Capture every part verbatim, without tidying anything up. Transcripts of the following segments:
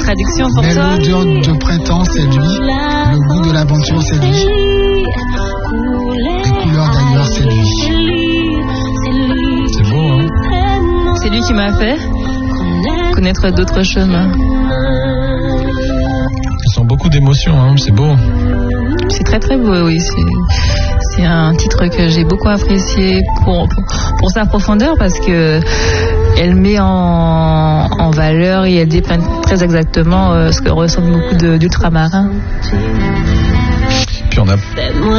traduction pour Mais toi? l'odeur de printemps, c'est lui. Le goût de l'aventure, c'est lui. Les couleurs d'ailleurs, c'est lui. C'est beau, hein? C'est lui qui m'a fait connaître d'autres chemins. Ils sont beaucoup d'émotions, hein, c'est beau. C'est très très beau, oui. C'est, c'est un titre que j'ai beaucoup apprécié pour, pour, pour sa profondeur parce que elle met en, en valeur et elle dépeint très exactement euh, ce que ressentent beaucoup de, d'ultramarins. Puis on a...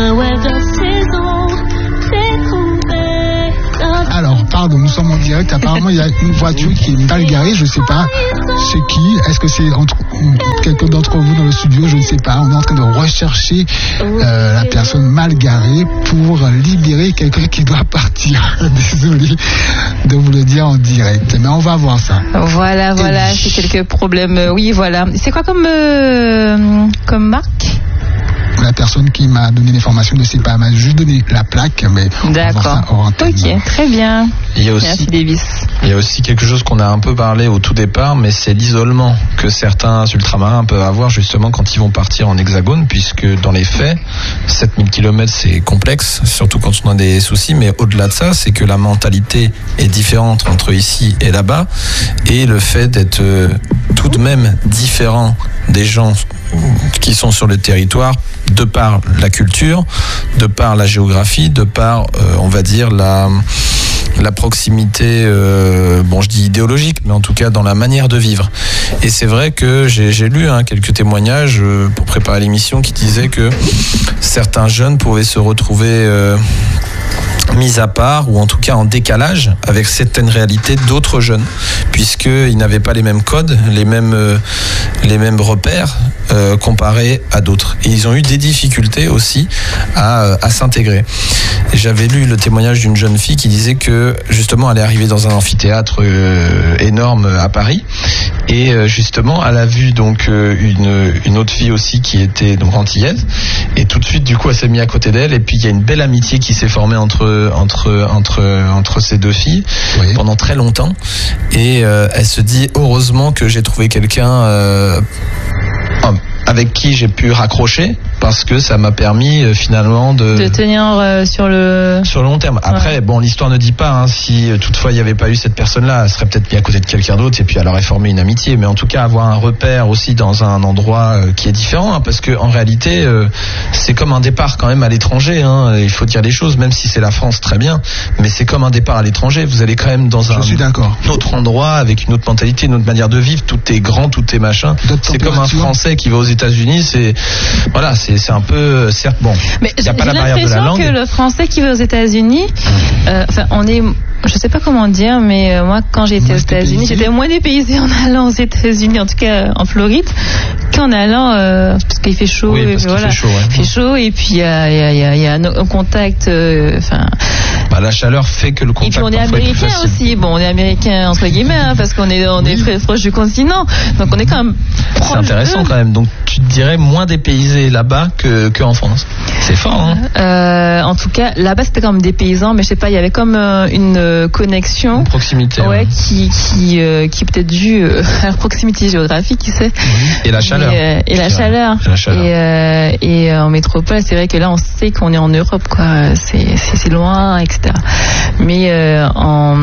Alors, pardon, nous sommes en direct. Apparemment, il y a une voiture qui est mal garée. Je ne sais pas c'est qui. Est-ce que c'est entre, quelqu'un d'entre vous dans le studio? Je ne sais pas. On est en train de rechercher euh, la personne mal garée pour libérer quelqu'un qui doit partir. Désolé de vous le dire en direct. Mais on va voir ça. Voilà, voilà. Et... c'est quelques problèmes. Oui, voilà. C'est quoi comme, euh, comme marque? La personne qui m'a donné l'information ne sait pas, elle m'a juste donné la plaque, mais d'accord. Ok, très bien. Il y a aussi, merci Davis. Il y a aussi quelque chose qu'on a un peu parlé au tout départ, mais c'est l'isolement que certains ultramarins peuvent avoir justement quand ils vont partir en hexagone, puisque dans les faits, sept mille kilomètres c'est complexe, surtout quand on a des soucis, mais au-delà de ça, c'est que la mentalité est différente entre ici et là-bas, et le fait d'être euh, tout de même différent des gens qui sont sur le territoire, de par la culture, de par la géographie, de par, euh, on va dire, la, la proximité, euh, bon, je dis idéologique, mais en tout cas dans la manière de vivre. Et c'est vrai que j'ai, j'ai lu hein, quelques témoignages euh, pour préparer l'émission qui disaient que certains jeunes pouvaient se retrouver... Euh, mis à part ou en tout cas en décalage avec certaines réalités d'autres jeunes, puisqu'ils n'avaient pas les mêmes codes, les mêmes, euh, les mêmes repères euh, comparés à d'autres. Et ils ont eu des difficultés aussi à, à s'intégrer. Et j'avais lu le témoignage d'une jeune fille qui disait que justement elle est arrivée dans un amphithéâtre euh, énorme à Paris et euh, justement elle a vu donc euh, une, une autre fille aussi qui était donc antillaise et tout de suite du coup elle s'est mise à côté d'elle et puis il y a une belle amitié qui s'est formée entre entre entre entre ces deux filles oui. pendant très longtemps et euh, elle se dit heureusement que j'ai trouvé quelqu'un euh, avec qui j'ai pu raccrocher parce que ça m'a permis euh, finalement de de tenir euh, sur le sur le long terme. Après ouais. bon l'histoire ne dit pas hein, si euh, toutefois il n'y avait pas eu cette personne-là, elle serait peut-être mise à côté de quelqu'un d'autre et puis elle aurait formé une amitié, mais en tout cas avoir un repère aussi dans un endroit euh, qui est différent hein, parce que en réalité euh, c'est comme un départ quand même à l'étranger hein, il faut dire les choses même si c'est la France très bien, mais c'est comme un départ à l'étranger, vous allez quand même dans Je un suis d'accord. autre endroit avec une autre mentalité, une autre manière de vivre, tout est grand, tout est machin. C'est comme un Français qui va aux États-Unis, c'est voilà, c'est c'est un peu certes bon. Mais il y a pas la barrière de la langue. Que le Français qui va aux États-Unis, euh, enfin on est, je sais pas comment dire, mais euh, moi quand j'étais aux États-Unis, j'étais moins dépaysée en allant aux États-Unis, en tout cas en Floride, qu'en allant euh, parce qu'il fait chaud. Oui, et parce puis, voilà, il fait chaud. Ouais. Il fait chaud et puis il y a il y a il y a, y a un, un contact, enfin. Euh, bah, la chaleur fait que le contact. Et puis on est américain aussi. Bon, on est américain entre guillemets hein, parce qu'on est on oui. est très proche du continent, donc on est quand même. C'est intéressant quand même. Donc tu te dirais moins dépaysé là-bas que qu'en France. C'est fort, hein. Euh, en tout cas, là-bas c'était comme des paysans, mais je sais pas, il y avait comme euh, une connexion, une proximité, ouais, ouais. qui qui euh, qui peut-être due euh, à la proximité géographique, qui sait. Et la chaleur. Et, euh, et la chaleur. Et, la chaleur. Et, euh, et euh, en métropole, c'est vrai que là, on sait qu'on est en Europe, quoi. C'est c'est, c'est loin, et cetera. Mais euh, en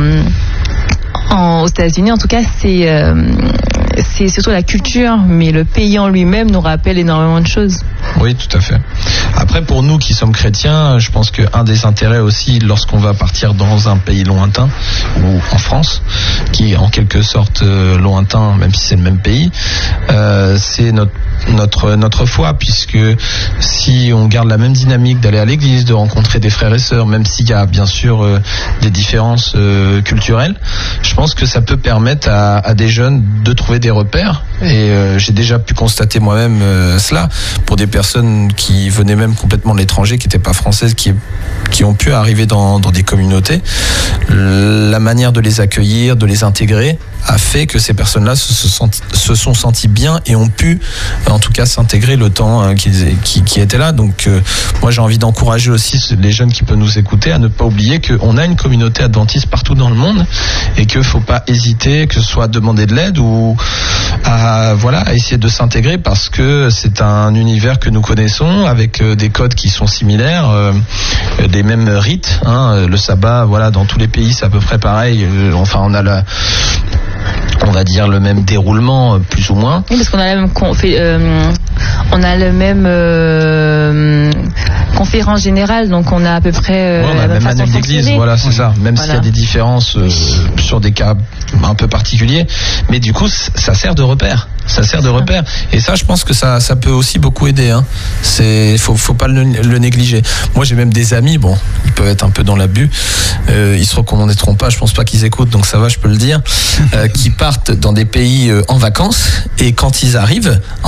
En, aux États-Unis, en tout cas, c'est, euh, c'est surtout la culture, mais le pays en lui-même nous rappelle énormément de choses. Oui, tout à fait. Après, pour nous qui sommes chrétiens, je pense qu'un des intérêts aussi, lorsqu'on va partir dans un pays lointain, ou en France, qui est en quelque sorte euh, lointain, même si c'est le même pays, euh, c'est notre, notre, notre foi, puisque si on garde la même dynamique d'aller à l'église, de rencontrer des frères et sœurs, même s'il y a bien sûr euh, des différences euh, culturelles, je pense que ça peut permettre à, à des jeunes de trouver des repères. Et euh, j'ai déjà pu constater moi-même euh, cela pour des personnes qui venaient même complètement de l'étranger, qui n'étaient pas françaises, qui, qui ont pu arriver dans, dans des communautés. La manière de les accueillir, de les intégrer, a fait que ces personnes-là se, se, senti, se sont senties bien et ont pu, en tout cas, s'intégrer le temps hein, qui, qui, qui était là. Donc, euh, moi, j'ai envie d'encourager aussi les jeunes qui peuvent nous écouter à ne pas oublier qu'on a une communauté adventiste partout dans le monde et qu'il ne faut pas hésiter, que ce soit à demander de l'aide ou à, à voilà à essayer de s'intégrer parce que c'est un univers que nous connaissons avec euh, des codes qui sont similaires, euh, des mêmes rites. Hein, le sabbat, voilà, dans tous les pays c'est à peu près pareil. Euh, enfin, on a la on va dire le même déroulement plus ou moins. Oui, parce qu'on a la même con- fait, euh, on a le même euh, conférence générale, donc on a à peu près euh, ouais, on a la même façon manuel de d'église, fonctionner. voilà, c'est ça. Même Voilà. s'il y a des différences euh, sur des cas un peu particuliers, mais du coup, ça sert de repère. Ça sert de repère. Et ça, je pense que ça, ça peut aussi beaucoup aider. Hein. C'est, faut, faut pas le, le négliger. Moi, j'ai même des amis, bon, ils peuvent être un peu dans l'abus. Euh, ils se reconnaîtront pas. Je pense pas qu'ils écoutent, donc ça va, je peux le dire. Euh, qui partent dans des pays euh, en vacances et quand ils arrivent.